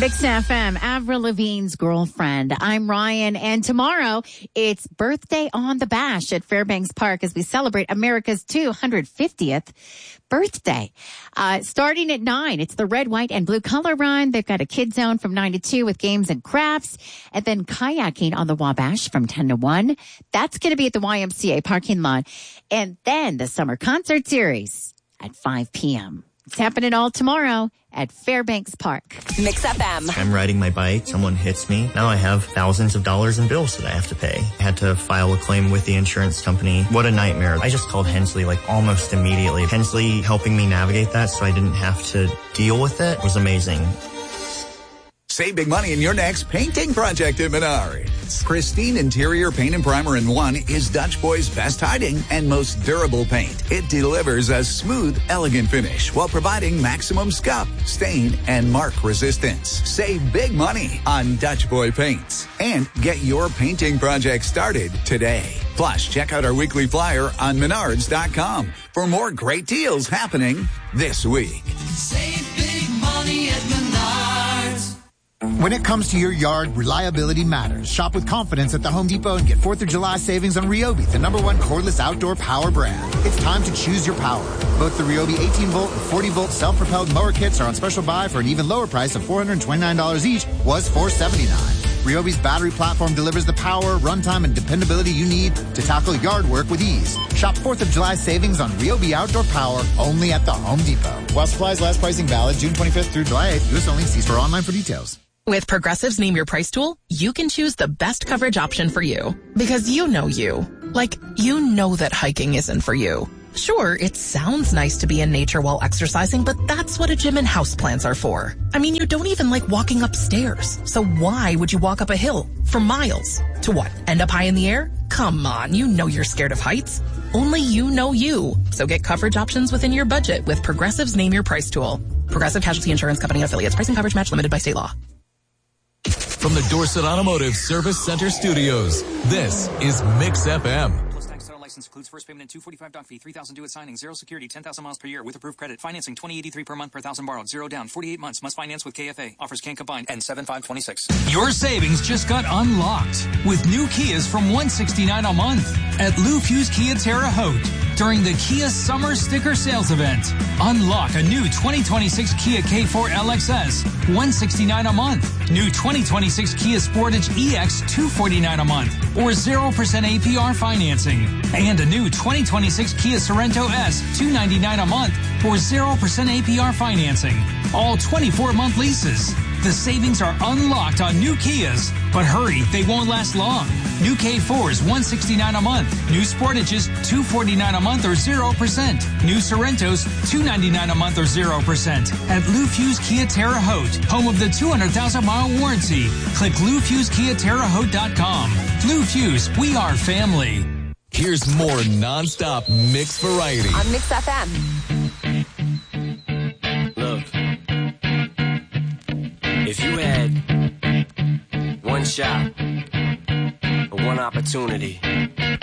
Mix FM, Avril Lavigne's Girlfriend. I'm Ryan, and tomorrow it's Birthday on the Bash at Fairbanks Park as we celebrate America's 250th birthday. Starting at 9, it's the red, white, and blue color run. They've got a kid zone from 9 to 2 with games and crafts, and then kayaking on the Wabash from 10 to 1. That's going to be at the YMCA parking lot. And then the summer concert series at 5 p.m. It's happening all tomorrow at Fairbanks Park. Mix FM. I'm riding my bike. Someone hits me. Now I have thousands of dollars in bills that I have to pay. I had to file a claim with the insurance company. What a nightmare. I just called Hensley almost immediately. Hensley helping me navigate that so I didn't have to deal with it was amazing. Save big money in your next painting project at Menards. Pristine Interior Paint and Primer in One is Dutch Boy's best hiding and most durable paint. It delivers a smooth, elegant finish while providing maximum scuff, stain, and mark resistance. Save big money on Dutch Boy paints and get your painting project started today. Plus, check out our weekly flyer on Menards.com for more great deals happening this week. Save big money at Menards. When it comes to your yard, reliability matters. Shop with confidence at the Home Depot and get 4th of July savings on Ryobi, the #1 cordless outdoor power brand. It's time to choose your power. Both the Ryobi 18-volt and 40-volt self-propelled mower kits are on special buy for an even lower price of $429 each, was $479. Ryobi's battery platform delivers the power, runtime, and dependability you need to tackle yard work with ease. Shop 4th of July savings on Ryobi outdoor power only at the Home Depot. While supplies last, pricing valid June 25th through July 8th. U.S. only. See store online for details. With Progressive's Name Your Price tool, you can choose the best coverage option for you. Because you know you. Like, you know that hiking isn't for you. Sure, it sounds nice to be in nature while exercising, but that's what a gym and houseplants are for. I mean, you don't even like walking upstairs. So why would you walk up a hill for miles? To what, end up high in the air? Come on, you know you're scared of heights. Only you know you. So get coverage options within your budget with Progressive's Name Your Price tool. Progressive Casualty Insurance Company affiliates. Pricing coverage match limited by state law. From the Dorset Automotive Service Center Studios, this is Mix FM. License includes first payment and $245 doc fee, $3,000 due at signing, 0 security, 10,000 miles per year with approved credit. Financing $20.83 per month per thousand borrowed, 0 down, 48 months. Must finance with KFA. Offers can combine. And 7526. Your savings just got unlocked with new Kias from $169 a month at Lou Fuse Kia Terre Haute during the Kia Summer Sticker Sales Event. Unlock a new 2026 Kia K4 LXS, $169 a month. New 2026 Kia Sportage EX, $249 a month, or 0% APR financing. And a new 2026 Kia Sorento S, $299 a month, or 0% APR financing. All 24-month leases. The savings are unlocked on new Kias, but hurry, they won't last long. New K4s, $169 a month. New Sportages, $249 a month or 0%. New Sorrentos, $299 a month or 0%. At Lou Fuse Kia Terre Haute, home of the 200,000-mile warranty. Click LouFuseKiaTerreHaute.com. Lou Fuse, we are family. Here's more non-stop mix variety. On Mix FM. Look, if you had one shot or one opportunity